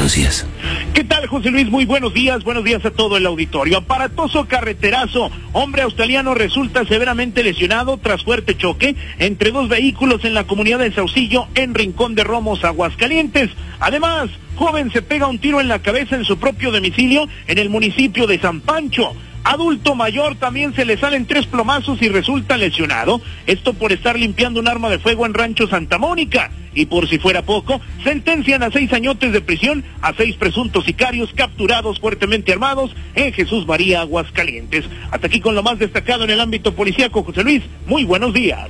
buenos días. ¿Qué tal, José Luis? Muy buenos días a todo el auditorio. Aparatoso carreterazo. Hombre australiano resulta severamente lesionado tras fuerte choque entre dos vehículos en la comunidad de Saucillo, en Rincón de Romos, Aguascalientes. Además, joven se pega un tiro en la cabeza en su propio domicilio en el municipio de San Pancho. Adulto mayor también se le salen 3 plomazos y resulta lesionado. Esto por estar limpiando un arma de fuego en Rancho Santa Mónica. Y por si fuera poco, sentencian a 6 añotes de prisión a 6 presuntos sicarios capturados fuertemente armados en Jesús María, Aguascalientes. Hasta aquí con lo más destacado en el ámbito policíaco, José Luis. Muy buenos días.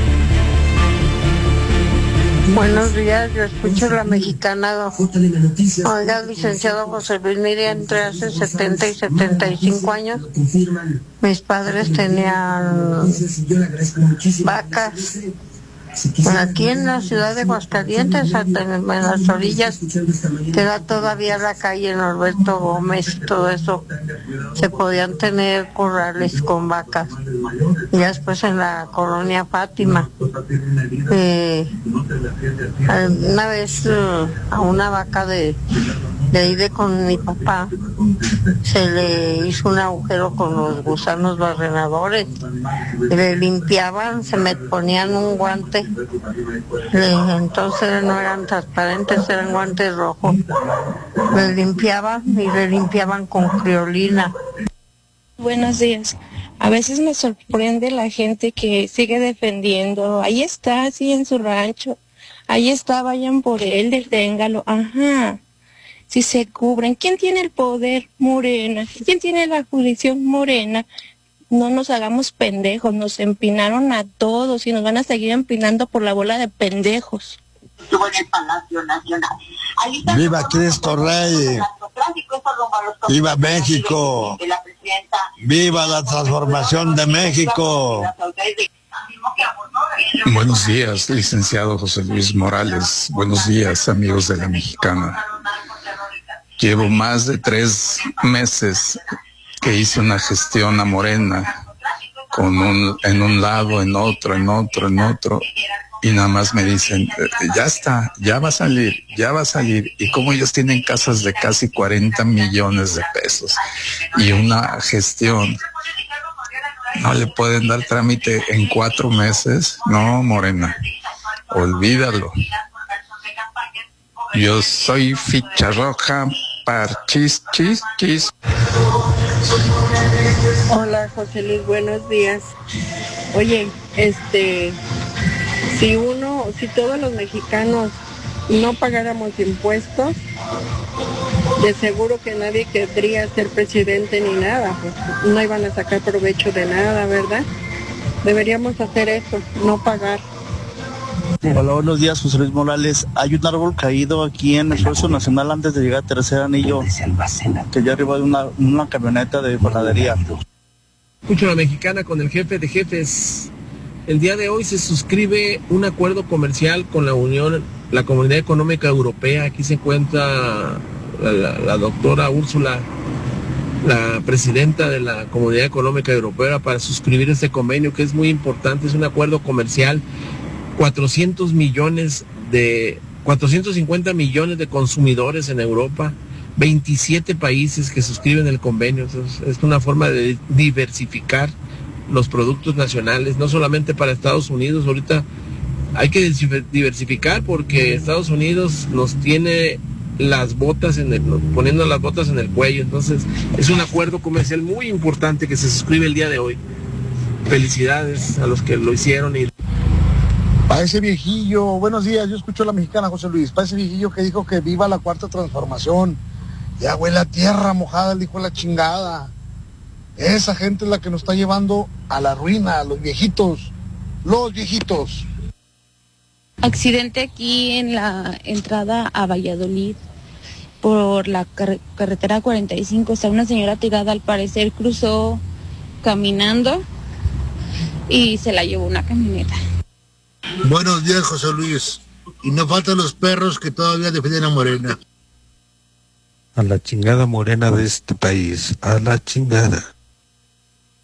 Buenos días, yo escucho La Mexicana. Oiga, licenciado José Luis, mire, entre hace 70 y 75 años, mis padres tenían vacas. Aquí en la ciudad de Aguascalientes, en las orillas, queda todavía la calle Norberto Gómez y todo eso. Se podían tener corrales con vacas. Y después en la colonia Fátima. Una vez a una vaca de ahí con mi papá se le hizo un agujero con los gusanos barrenadores. Le limpiaban, ponían un guante. Entonces no eran transparentes, eran guantes rojos. Le limpiaban con criolina. Buenos días. A veces me sorprende la gente que sigue defendiendo. Ahí está, sí, en su rancho. Ahí está, vayan por él, deténgalo. Ajá. Si se cubren. ¿Quién tiene el poder? Morena. ¿Quién tiene la jurisdicción? Morena. No nos hagamos pendejos, nos empinaron a todos y nos van a seguir empinando por la bola de pendejos. Estuvo en el Palacio Nacional. ¡Viva Cristo Rey! ¡Viva México! ¡Viva la transformación de México! Buenos días, licenciado José Luis Morales. Buenos días, amigos de La Mexicana. Llevo más de 3 meses que hice una gestión a Morena, en un lado, en otro, y nada más me dicen, ya está, ya va a salir, y como ellos tienen casas de casi 40 millones de pesos, y una gestión, no le pueden dar trámite en 4 meses, no, Morena, olvídalo. Yo soy ficha roja, parchis, chis. Hola, José Luis, buenos días. Oye, si todos los mexicanos no pagáramos impuestos, de seguro que nadie querría ser presidente ni nada, pues no iban a sacar provecho de nada, ¿verdad? Deberíamos hacer eso, no pagar. Hola, buenos días, José Luis Morales. Hay un árbol caído aquí en el Esfuerzo Nacional antes de llegar a Tercer Anillo, que ya arriba de una camioneta de panadería. Escucho La Mexicana con el jefe de jefes. El día de hoy se suscribe un acuerdo comercial con la Comunidad Económica Europea. Aquí se encuentra la doctora Úrsula, la presidenta de la Comunidad Económica Europea, para suscribir este convenio que es muy importante. Es un acuerdo comercial. 450 millones de consumidores en Europa, 27 países que suscriben el convenio. Es una forma de diversificar los productos nacionales, no solamente para Estados Unidos. Ahorita hay que diversificar porque Estados Unidos nos tiene poniendo las botas en el cuello. Entonces es un acuerdo comercial muy importante que se suscribe el día de hoy. Felicidades a los que lo hicieron. Para ese viejillo, buenos días, yo escucho La Mexicana, José Luis. Para ese viejillo que dijo que viva la cuarta transformación, ya huele a tierra mojada, el hijo de la chingada. Esa gente es la que nos está llevando a la ruina, a los viejitos. Accidente aquí en la entrada a Valladolid por la carretera 45. Está una señora tirada, al parecer cruzó caminando y se la llevó una camioneta. Buenos días, José Luis. Y no faltan los perros que todavía defienden a Morena. A la chingada Morena de este país, a la chingada.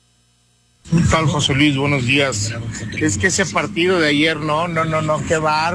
¿Qué tal, José Luis? Buenos días. Es que ese partido de ayer, no, qué bárbaro.